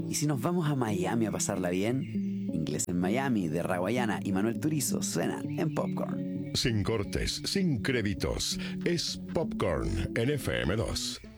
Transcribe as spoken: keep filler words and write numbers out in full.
Y si nos vamos a Miami a pasarla bien, Inglés en Miami de Raguayana y Manuel Turizo suenan en Popcorn. Sin cortes, sin créditos, es Popcorn en F M dos.